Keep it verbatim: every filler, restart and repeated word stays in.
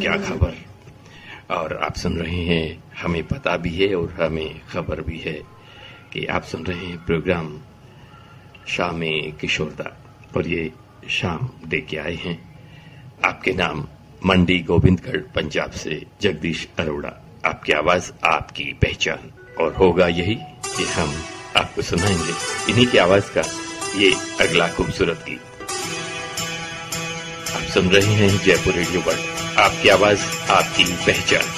क्या खबर। और आप सुन रहे हैं, हमें पता भी है और हमें खबर भी है कि आप सुन रहे हैं प्रोग्राम शाम किशोरदा। और ये शाम दे के आए हैं आपके नाम मंडी गोविंदगढ़ पंजाब से जगदीश अरोड़ा। आपकी आवाज आपकी पहचान, और होगा यही कि हम आपको सुनाएंगे इन्हीं की आवाज का ये अगला खूबसूरत गीत। आप सुन रहे हैं जयपुर रेडियो पर आपकी आवाज आपकी पहचान।